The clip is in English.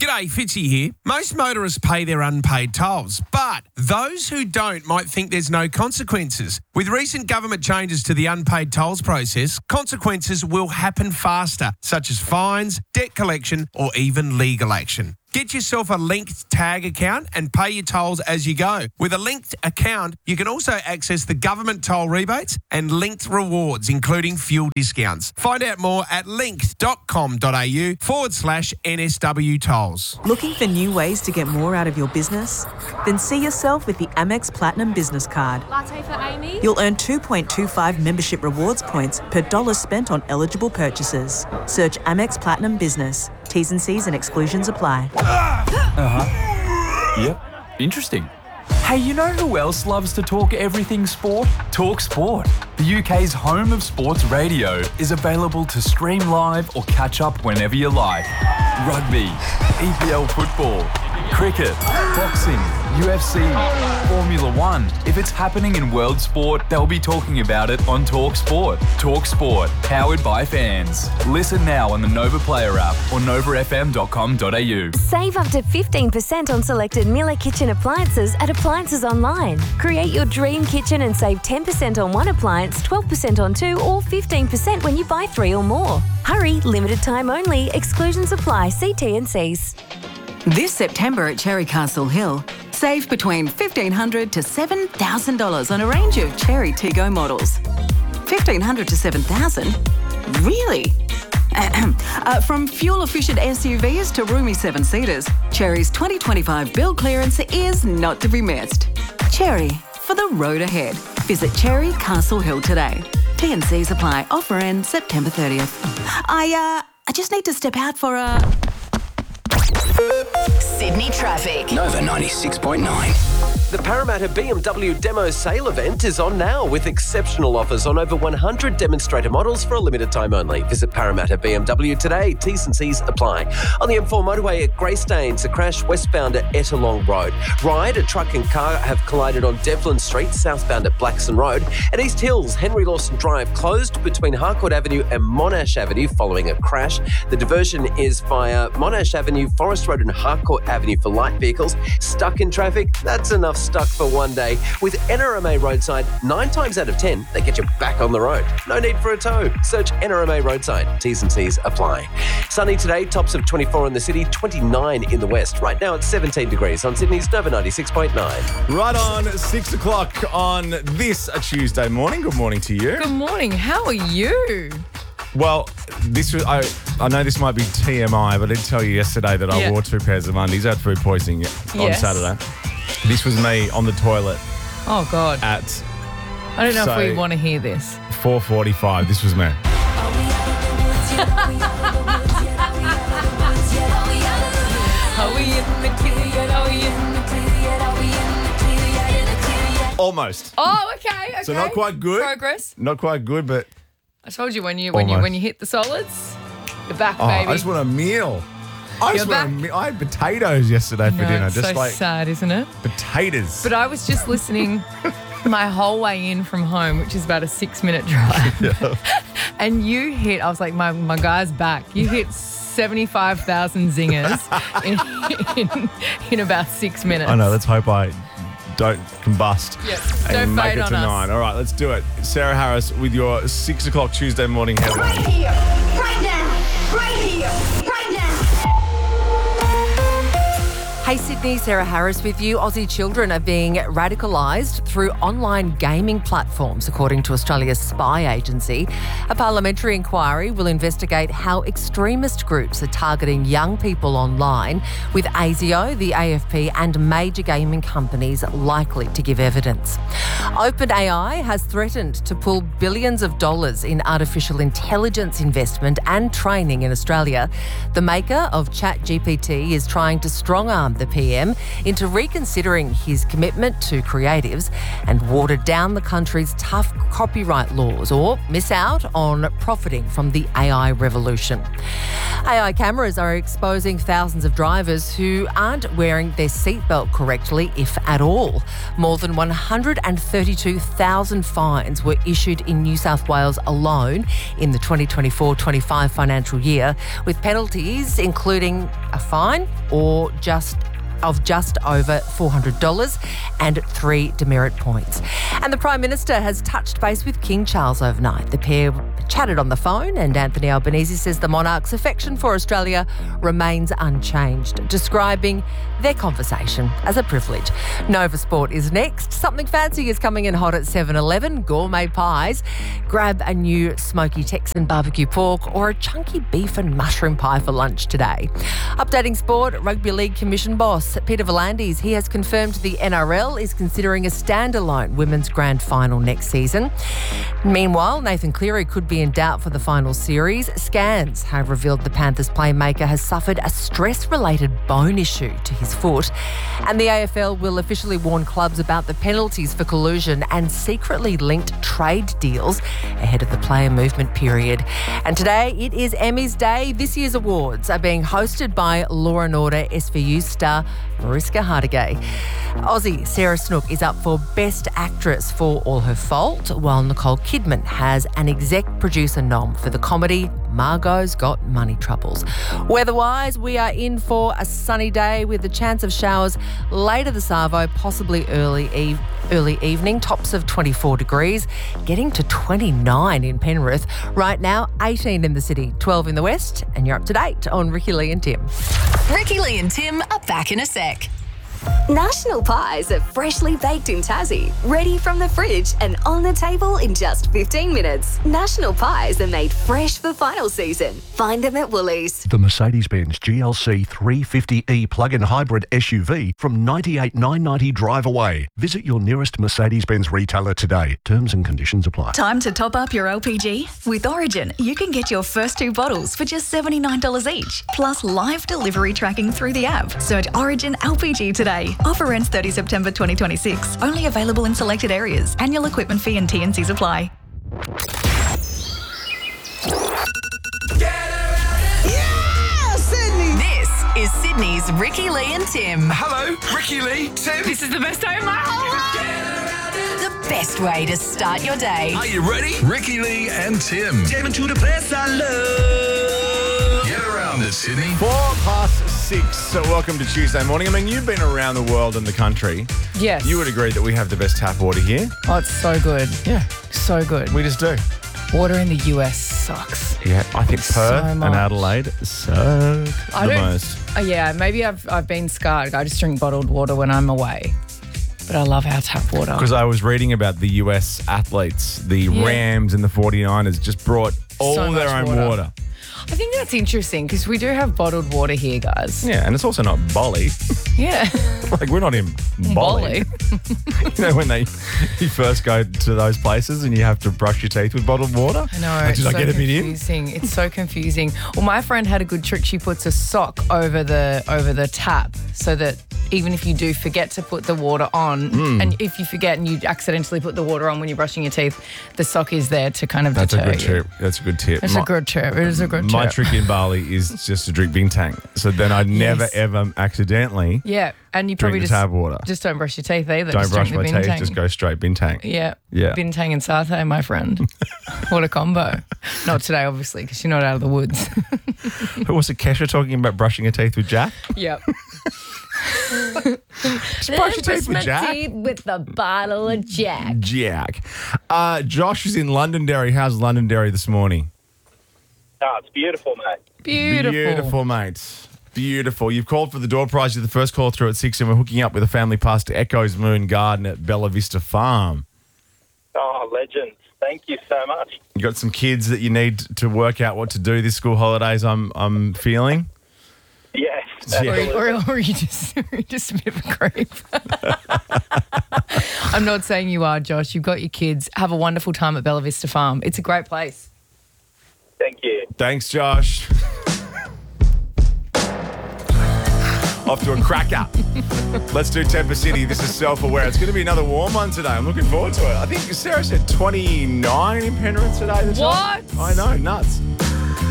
G'day, Fitzy here. Most motorists pay their unpaid tolls, but those who don't might think there's no consequences. With recent government changes to the unpaid tolls process, consequences will happen faster, such as fines, debt collection, or even legal action. Get yourself a linked tag account and pay your tolls as you go. With a linked account, you can also access the government toll rebates and linked rewards, including fuel discounts. Find out more at linked.com.au/NSW tolls. Looking for new ways to get more out of your business? Then see yourself with the Amex Platinum Business Card. Latte for Amy. You'll earn 2.25 membership rewards points per dollar spent on eligible purchases. Search Amex Platinum Business. T's and C's and exclusions apply. Yep. Interesting. Hey, you know who else loves to talk everything sport? Talk Sport. The UK's home of sports radio is available to stream live or catch up whenever you like. Rugby, EPL football, cricket, boxing, UFC, Formula One. If it's happening in world sport, they'll be talking about it on Talk Sport. Talk Sport, powered by fans. Listen now on the Nova Player app or novafm.com.au. Save up to 15% on selected Miller Kitchen appliances at Appliances Online. Create your dream kitchen and save 10% on one appliance, 12% on two, or 15% when you buy 3 or more. Hurry, limited time only. Exclusions apply. See T&Cs. This September at Cherry Castle Hill, save between $1,500 to $7,000 on a range of Cherry Tiggo models. $1,500 to $7,000? Really? From fuel-efficient SUVs to roomy 7-seaters, Cherry's 2025 build clearance is not to be missed. Cherry, for the road ahead. Visit Cherry Castle Hill today. T&Cs apply. Offer ends September 30th. I just need to step out for a... Sydney traffic. Nova 96.9. The Parramatta BMW Demo Sale event is on now with exceptional offers on over 100 demonstrator models for a limited time only. Visit Parramatta BMW today. T's and C's apply. On the M4 motorway at Greystanes, a crash westbound at Ettalong Road. Ryde, a truck and car have collided on Devlin Street, southbound at Blackson Road. At East Hills, Henry Lawson Drive closed between Harcourt Avenue and Monash Avenue following a crash. The diversion is via Monash Avenue, Forest Road and Harcourt Avenue for light vehicles. Stuck in traffic? That's enough stuck for one day. With NRMA Roadside, 9 times out of 10, they get you back on the road. No need for a tow. Search NRMA Roadside. T's and C's apply. Sunny today, tops of 24 in the city, 29 in the west. Right now it's 17 degrees on Sydney's Nova 96.9. Right on 6 o'clock on this Tuesday morning. Good morning to you. Good morning. How are you? Well, this was I know this might be TMI, but I did tell you yesterday that I wore 2 pairs of undies. I had food poisoning on Saturday. This was me on the toilet. Oh, God. At I don't know if we want to hear this. 4:45. This was me. Almost. Oh, okay. So not quite good. Progress. Not quite good, but I told you when you hit the solids, you're back, baby. I just want a meal. I had potatoes yesterday for dinner. It's just so sad, isn't it? Potatoes. But I was just listening my whole way in from home, which is about a 6-minute drive. And you hit, I was like, my guy's back. You hit 75,000 zingers in about 6 minutes. I know. Let's hope I don't combust and make it to 9. All right, let's do it. Sarah Harris with your 6 o'clock Tuesday morning headline. Right here, right now, right here, right now. Hey Sydney, Sarah Harris with you. Aussie children are being radicalised through online gaming platforms, according to Australia's spy agency. A parliamentary inquiry will investigate how extremist groups are targeting young people online, with ASIO, the AFP and major gaming companies likely to give evidence. OpenAI has threatened to pull billions of dollars in artificial intelligence investment and training in Australia. The maker of ChatGPT is trying to strong-arm the PM into reconsidering his commitment to creatives and water down the country's tough copyright laws or miss out on profiting from the AI revolution. AI cameras are exposing thousands of drivers who aren't wearing their seatbelt correctly, if at all. More than 132,000 fines were issued in New South Wales alone in the 2024-25 financial year, with penalties including a fine or just over $400 and 3 demerit points. And the Prime Minister has touched base with King Charles overnight. The pair chatted on the phone, and Anthony Albanese says the monarch's affection for Australia remains unchanged, describing their conversation as a privilege. Nova Sport is next. Something fancy is coming in hot at 7-Eleven, gourmet pies. Grab a new smoky Texan barbecue pork or a chunky beef and mushroom pie for lunch today. Updating sport, Rugby League Commission boss Peter V'landys, he has confirmed the NRL is considering a standalone women's grand final next season. Meanwhile, Nathan Cleary could be in doubt for the final series. Scans have revealed the Panthers playmaker has suffered a stress-related bone issue to his foot. And the AFL will officially warn clubs about the penalties for collusion and secretly linked trade deals ahead of the player movement period. And today, it is Emmys Day. This year's awards are being hosted by Law & Order SVU star Mariska Hargitay. Aussie Sarah Snook is up for Best Actress for All Her Fault, while Nicole Kidman has an exec producer nom for the comedy Margot's Got Money Troubles. Weather-wise, we are in for a sunny day with a chance of showers later this arvo, possibly early evening, tops of 24 degrees, getting to 29 in Penrith. Right now, 18 in the city, 12 in the west, and you're up to date on Ricky Lee and Tim. Ricky Lee and Tim are back in a sec. National pies are freshly baked in Tassie, ready from the fridge and on the table in just 15 minutes. National pies are made fresh for final season. Find them at Woolies. The Mercedes-Benz GLC 350e plug-in hybrid SUV from $98,990 drive away. Visit your nearest Mercedes-Benz retailer today. Terms and conditions apply. Time to top up your LPG? With Origin, you can get your first 2 bottles for just $79 each, plus live delivery tracking through the app. Search Origin LPG today. Offer ends 30 September 2026. Only available in selected areas. Annual equipment fee and T&Cs apply. Yeah, Sydney! This is Sydney's Ricky Lee and Tim. Hello, Ricky Lee, Tim. This is the best day of my whole life. The best way to start your day. Are you ready? Ricky Lee and Tim. Jamming to the place I love. Get around it, Sydney. 6. So welcome to Tuesday morning. I mean, you've been around the world and the country. Yes. You would agree that we have the best tap water here? Oh, it's so good. Yeah. So good. We just do. Water in the US sucks. Yeah, I think Perth and Adelaide suck the most. Yeah, maybe I've been scarred. I just drink bottled water when I'm away. But I love our tap water. Because I was reading about the US athletes, the Rams and the 49ers just brought all their own water. I think that's interesting because we do have bottled water here, guys. Yeah, and it's also not Bali. Yeah. Like, we're not in Bali. You know, when you first go to those places and you have to brush your teeth with bottled water? I know. Like, did I get a bit in? It's so confusing. Well, my friend had a good trick. She puts a sock over the tap so that even if you do forget to put the water on, and if you forget and you accidentally put the water on when you're brushing your teeth, the sock is there to kind of deter you. That's a good tip. It's a good tip. It is a good tip. My trick in Bali is just to drink Bintang. So then I'd never, ever accidentally and you probably drink the tap water. Just don't brush your teeth either. Don't brush my teeth, just go straight Bintang. Yeah. Yeah. Bintang and satay, my friend. What a combo. Not today, obviously, because you're not out of the woods. But was it Kesha talking about brushing your teeth with Jack? Yep. Just brush your teeth with Jack. Teeth with the bottle of Jack. Josh is in Londonderry. How's Londonderry this morning? Oh, it's beautiful, mate. Beautiful, mate. Beautiful. You've called for the door prize. You're the first call through at 6, and we're hooking up with a family pass to Echoes Moon Garden at Bella Vista Farm. Oh, legends. Thank you so much. You got some kids that you need to work out what to do this school holidays, I'm feeling? Yes. Or you just a bit of a creep. I'm not saying you are, Josh. You've got your kids. Have a wonderful time at Bella Vista Farm. It's a great place. Thank you. Thanks, Josh. Off to a cracker. Let's do Temper City. This is Self-Aware. It's going to be another warm one today. I'm looking forward to it. I think Sarah said 29 in Penrith today. What? I know, nuts.